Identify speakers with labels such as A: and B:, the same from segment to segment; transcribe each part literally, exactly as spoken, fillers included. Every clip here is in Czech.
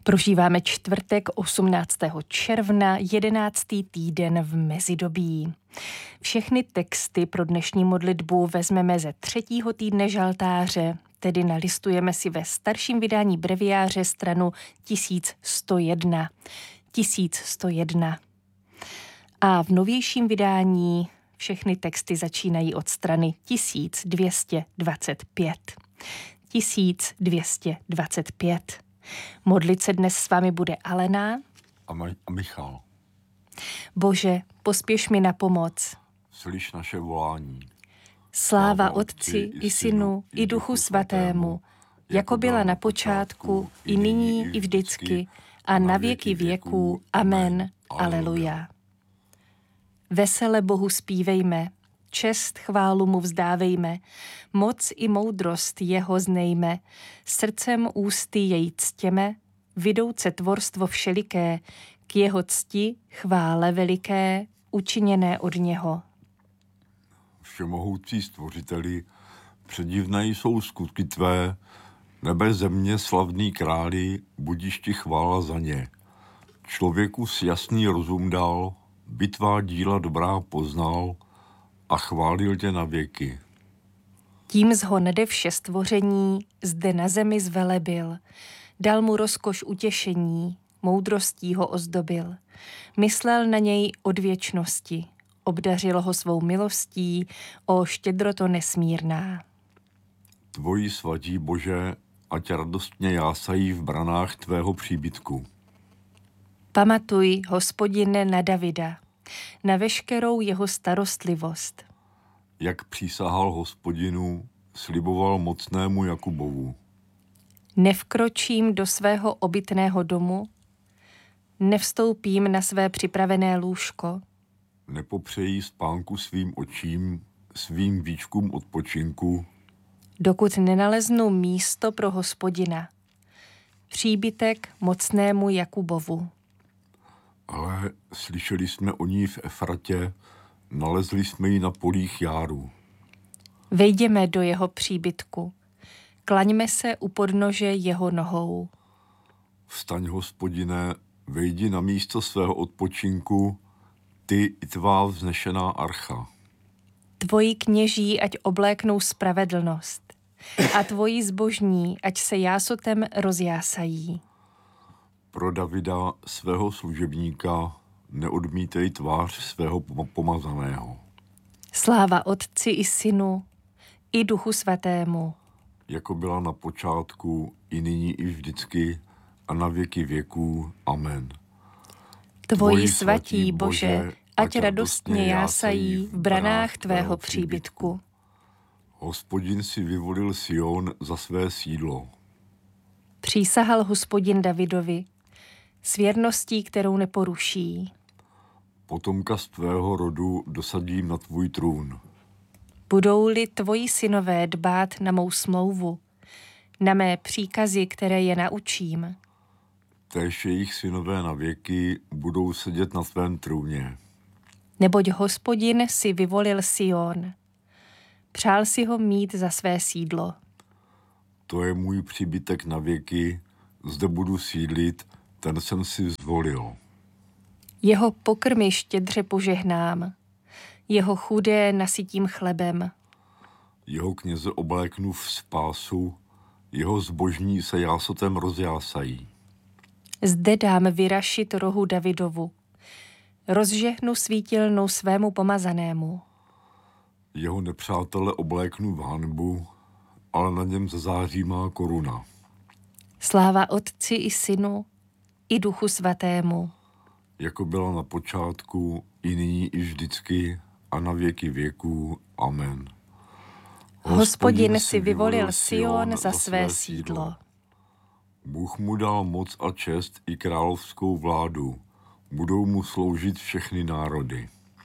A: Prožíváme čtvrtek osmnáctého června, jedenáctý týden v mezidobí. Všechny texty pro dnešní modlitbu vezmeme ze třetího týdne žaltáře, tedy nalistujeme si ve starším vydání breviáře stranu tisíc sto jedna. tisíc sto jedna. A v novějším vydání všechny texty začínají od strany tisíc dvě stě dvacet pět. tisíc dvě stě dvacet pět. Modlit se dnes s vámi bude Alena
B: a, Ma- a Michal.
A: Bože, pospěš mi na pomoc.
B: Slyš naše volání.
A: Sláva Otci i Synu i Duchu Svatému, jako byla na počátku, i nyní, i vždycky, a na věky věků. Amen. Aleluja. Vesele Bohu zpívejme, čest chválu mu vzdávejme, moc i moudrost jeho znejme, srdcem ústy jej ctěme, vidouce tvorstvo všeliké, k jeho cti chvále veliké, učiněné od něho.
B: Všemohoucí stvořiteli, předivné jsou skutky tvé, nebe země slavný králi, budiš ti chvála za ně. Člověku s jasný rozum dal, by tvá díla dobrá poznal a chválil tě na věky.
A: Tím zho nade vše stvoření zde na zemi zvelebil, dal mu rozkoš utěšení, moudrostí ho ozdobil. Myslel na něj od věčnosti, obdařil ho svou milostí, o štědroto nesmírná.
B: Tvoji svatí Bože, ať radostně jásají v branách tvého příbytku.
A: Pamatuj, Hospodine, na Davida, na veškerou jeho starostlivost.
B: Jak přísahal Hospodinu, sliboval mocnému Jakubovu.
A: Nevkročím do svého obytného domu, nevstoupím na své připravené lůžko.
B: Nepopřejí spánku svým očím, svým víčkům odpočinku,
A: dokud nenaleznu místo pro Hospodina, příbytek mocnému Jakubovu.
B: Ale slyšeli jsme o ní v Efratě, nalezli jsme ji na polích Járu.
A: Vejdeme do jeho příbytku, klaňme se u podnože jeho nohou.
B: Vstaň, Hospodine, vejdi na místo svého odpočinku, ty i tvá vznešená archa.
A: Tvoji kněží ať obléknou spravedlnost a tvoji zbožní ať se jásotem rozjásají.
B: Pro Davida, svého služebníka, neodmítej tvář svého pomazaného.
A: Sláva Otci i Synu i Duchu Svatému.
B: Jako byla na počátku, i nyní, i vždycky, a na věky věků. Amen.
A: Tvoji svatí, Bože, ať radostně jásají v branách tvého příbytku.
B: Hospodin si vyvolil Sion za své sídlo.
A: Přísahal Hospodin Davidovi s věrností, kterou neporuší.
B: Potomka z tvého rodu dosadím na tvůj trůn.
A: Budou-li tvoji synové dbát na mou smlouvu, na mé příkazy, které je naučím,
B: též jejich synové na věky budou sedět na tvém trůně.
A: Neboť Hospodin si vyvolil Sion, přál si ho mít za své sídlo.
B: To je můj příbytek na věky, zde budu sídlit, ten jsem si zvolil.
A: Jeho pokrmy štědře požehnám, jeho chudé nasytím chlebem.
B: Jeho kněze obléknu v spásu, jeho zbožní se jásotem rozjásají.
A: Zde dám vyrašit rohu Davidovu, rozžehnu svítilnou svému pomazanému.
B: Jeho nepřátele obléknu v hanbu, ale na něm zazáří má koruna.
A: Sláva Otci i Synu i Duchu Svatému.
B: Jako byla na počátku, i nyní, i vždycky, a na věky věků. Amen.
A: Hospodin si vyvolil Sion za své sídlo.
B: Bůh mu dal moc a čest i královskou vládu. Budou mu sloužit všechny národy.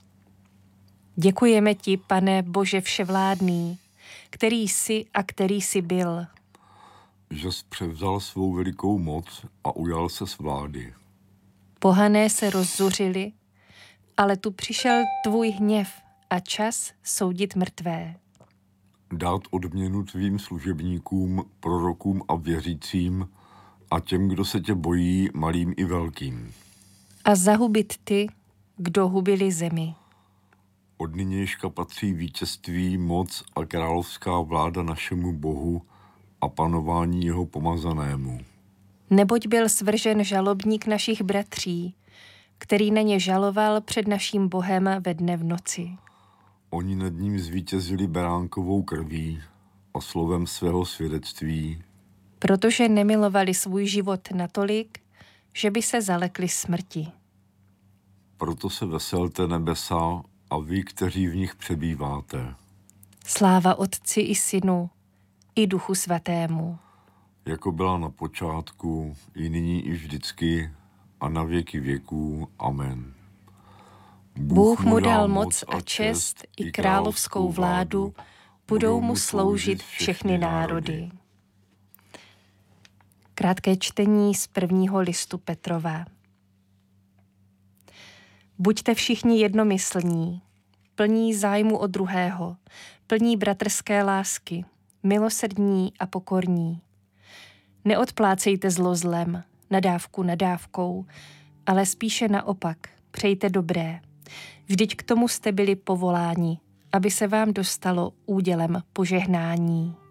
A: Děkujeme ti, Pane Bože vševládný, který jsi a který jsi byl.
B: Že jsi převzal svou velikou moc a ujal se z vlády.
A: Pohané se rozzuřili, ale tu přišel tvůj hněv a čas soudit mrtvé.
B: Dát odměnu tvým služebníkům, prorokům a věřícím, a těm, kdo se tě bojí, malým i velkým.
A: A zahubit ty, kdo hubili zemi.
B: Od nynějška patří vítězství, moc a královská vláda našemu Bohu a panování jeho pomazanému.
A: Neboť byl svržen žalobník našich bratří, který na ně žaloval před naším Bohem ve dne v noci.
B: Oni nad ním zvítězili beránkovou krví a slovem svého svědectví,
A: protože nemilovali svůj život natolik, že by se zalekli smrti.
B: Proto se veselte nebesa a vy, kteří v nich přebýváte.
A: Sláva Otci i Synu, i Duchu Svatému.
B: Jako byla na počátku, i nyní, i vždycky, a na věky věků. Amen.
A: Bůh mu dal moc a čest i královskou vládu, budou mu sloužit všechny národy. Krátké čtení z prvního listu Petrova. Buďte všichni jednomyslní, plní zájmu o druhého, plní bratrské lásky, milosrdní a pokorní. Neodplácejte zlo zlem, nadávku nadávkou, ale spíše naopak, přejte dobré. Vždyť k tomu jste byli povoláni, aby se vám dostalo údělem požehnání.